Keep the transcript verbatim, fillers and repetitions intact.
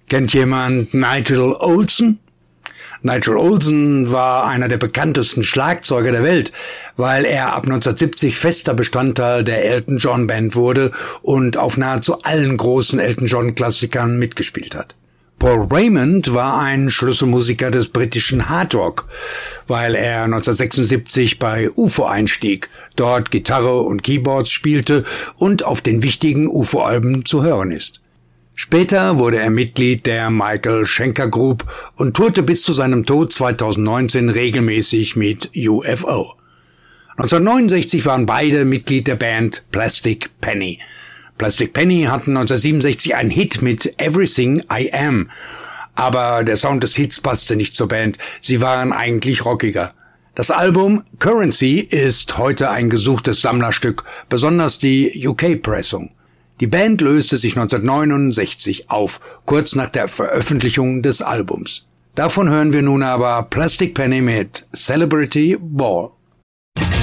Kennt jemand Nigel Olsson? Nigel Olsson war einer der bekanntesten Schlagzeuger der Welt, weil er ab neunzehnhundertsiebzig fester Bestandteil der Elton John Band wurde und auf nahezu allen großen Elton John Klassikern mitgespielt hat. Paul Raymond war ein Schlüsselmusiker des britischen Hard Rock, weil er neunzehnhundertsechsundsiebzig bei U F O einstieg, dort Gitarre und Keyboards spielte und auf den wichtigen U F O-Alben zu hören ist. Später wurde er Mitglied der Michael Schenker Group und tourte bis zu seinem Tod zweitausendneunzehn regelmäßig mit U F O. neunzehnhundertneunundsechzig waren beide Mitglied der Band Plastic Penny. Plastic Penny hatten neunzehnhundertsiebenundsechzig einen Hit mit Everything I Am, aber der Sound des Hits passte nicht zur Band, sie waren eigentlich rockiger. Das Album Currency ist heute ein gesuchtes Sammlerstück, besonders die U K-Pressung. Die Band löste sich neunzehnhundertneunundsechzig auf, kurz nach der Veröffentlichung des Albums. Davon hören wir nun aber Plastic Penny mit Celebrity Ball.